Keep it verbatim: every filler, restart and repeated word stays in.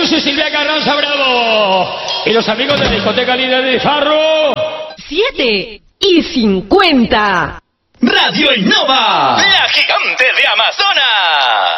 yo soy Silvia Carranza Bravo. Y los amigos de Discoteca Líder de Farro. siete y cincuenta. Radio Innova, la gigante de Amazonas.